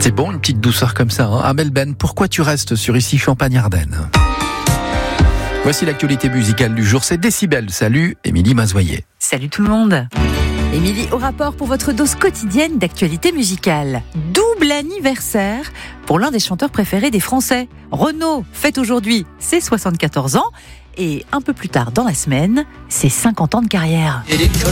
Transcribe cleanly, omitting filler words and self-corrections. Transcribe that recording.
C'est bon, une petite douceur comme ça. Amel Ben, pourquoi tu restes sur Ici Champagne-Ardenne? Voici l'actualité musicale du jour, c'est Décibel. Salut, Émilie Mazoyer. Salut tout le monde. Émilie, au rapport pour votre dose quotidienne d'actualité musicale. Double anniversaire pour l'un des chanteurs préférés des Français. Renaud fête aujourd'hui ses 74 ans et un peu plus tard dans la semaine, ses 50 ans de carrière.